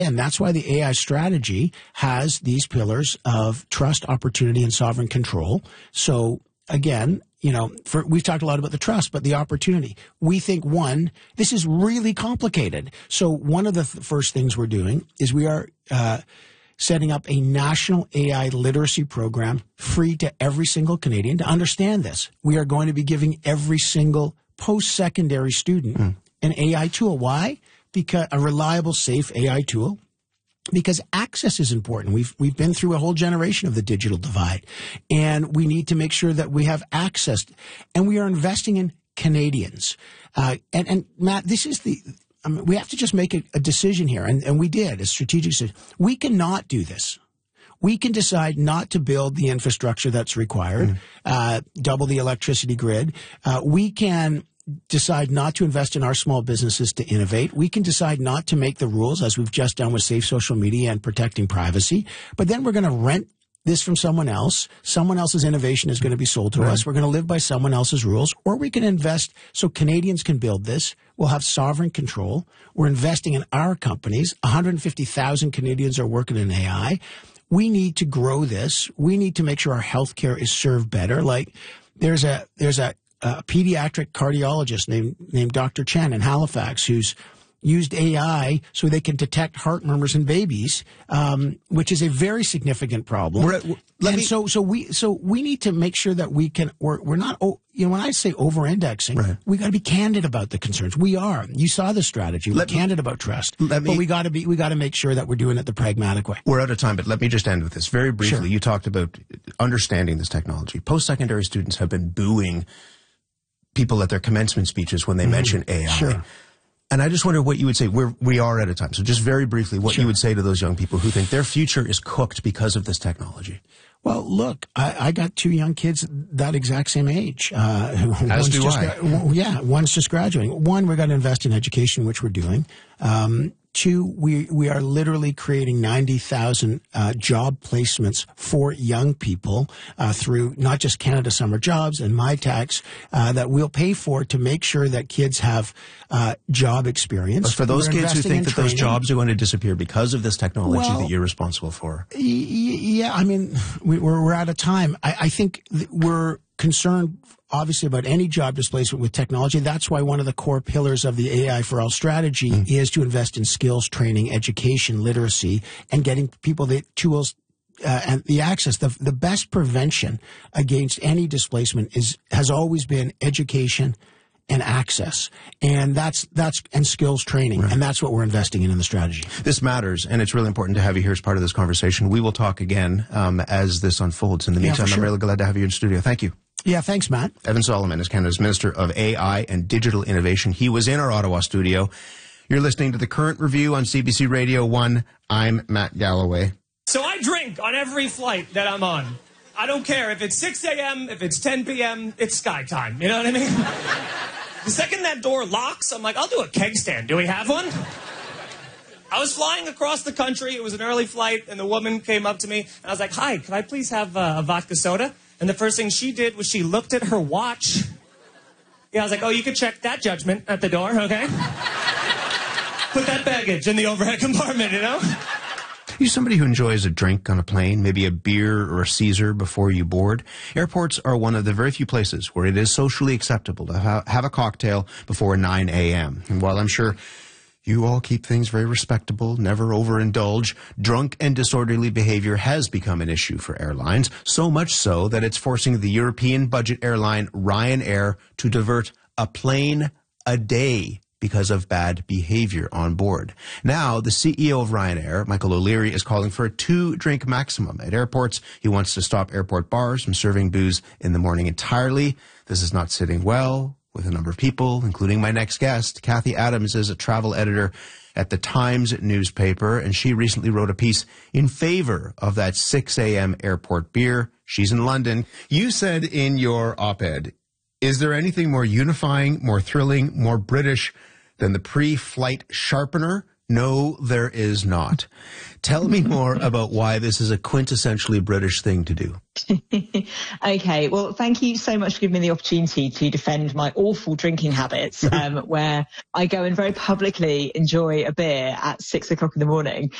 And that's why the AI strategy has these pillars of trust, opportunity, and sovereign control. So again, we've talked a lot about the trust, but the opportunity. We think, one, this is really complicated. So one of the first things we're doing is we are setting up a national AI literacy program free to every single Canadian to understand this. We are going to be giving every single post-secondary student an AI tool. Why? Because a reliable, safe AI tool. Because access is important. We've been through a whole generation of the digital divide, and we need to make sure that we have access. And we are investing in Canadians. And Matt, this is we have to just make a decision here, and we did a strategic decision. We cannot do this. We can decide not to build the infrastructure that's required, double the electricity grid. We can decide not to invest in our small businesses to innovate. We can decide not to make the rules, as we've just done with safe social media and protecting privacy. But then we're going to rent this from someone else. Someone else's innovation is going to be sold to us. We're going to live by someone else's rules. Or we can invest so Canadians can build this. We'll have sovereign control. We're investing in our companies. 150,000 Canadians are working in AI. We need to grow this. We need to make sure our healthcare is served better. Like there's a pediatric cardiologist named Dr. Chen in Halifax who's used AI so they can detect heart murmurs in babies, which is a very significant problem. So we need to make sure that we're not, when I say over-indexing, we got to be candid about the concerns. We are. You saw the strategy. We're candid about trust. But we got to make sure that we're doing it the pragmatic way. We're out of time, but let me just end with this very briefly. Sure. You talked about understanding this technology. Post-secondary students have been booing people at their commencement speeches when they mention AI. Sure. And I just wonder what you would say. We are out of time. So just very briefly, what you would say to those young people who think their future is cooked because of this technology. Well, look, I got two young kids that exact same age. As do I. One's just graduating. One, we're going to invest in education, which we're doing. Two, we are literally creating 90,000 job placements for young people through not just Canada Summer Jobs and MyTax that we'll pay for to make sure that kids have job experience. But for those kids who think that those jobs are going to disappear because of this technology that you're responsible for. Yeah, I mean, we're out of time. I think we're concerned obviously about any job displacement with technology. That's why one of the core pillars of the AI for All strategy is to invest in skills training, education, literacy, and getting people the tools and the access. The best prevention against any displacement has always been education and access, and that's skills training, and that's what we're investing in the strategy. This matters, and it's really important to have you here as part of this conversation. We will talk again as this unfolds. In the meantime, I'm really glad to have you in the studio. Thank you. Yeah, thanks, Matt. Evan Solomon is Canada's Minister of AI and Digital Innovation. He was in our Ottawa studio. You're listening to The Current Review on CBC Radio 1. I'm Matt Galloway. So I drink on every flight that I'm on. I don't care if it's 6 a.m., if it's 10 p.m., it's sky time. You know what I mean? The second that door locks, I'm like, I'll do a keg stand. Do we have one? I was flying across the country. It was an early flight, and the woman came up to me, and I was like, hi, could I please have a vodka soda? And the first thing she did was she looked at her watch. Yeah, I was like, oh, you can check that judgment at the door, okay? Put that baggage in the overhead compartment, you know? You're somebody who enjoys a drink on a plane, maybe a beer or a Caesar before you board. Airports are one of the very few places where it is socially acceptable to have a cocktail before 9 a.m. And while I'm sure you all keep things very respectable, never overindulge, drunk and disorderly behavior has become an issue for airlines, so much so that it's forcing the European budget airline Ryanair to divert a plane a day because of bad behavior on board. Now, the CEO of Ryanair, Michael O'Leary, is calling for a 2-drink maximum at airports. He wants to stop airport bars from serving booze in the morning entirely. This is not sitting well with a number of people, including my next guest. Kathy Adams is a travel editor at the Times newspaper, and she recently wrote a piece in favor of that 6 a.m. airport beer. She's in London. You said in your op-ed, is there anything more unifying, more thrilling, more British than the pre-flight sharpener? No, there is not. Tell me more about why this is a quintessentially British thing to do. Okay, well, thank you so much for giving me the opportunity to defend my awful drinking habits, where I go and very publicly enjoy a beer at 6 o'clock in the morning.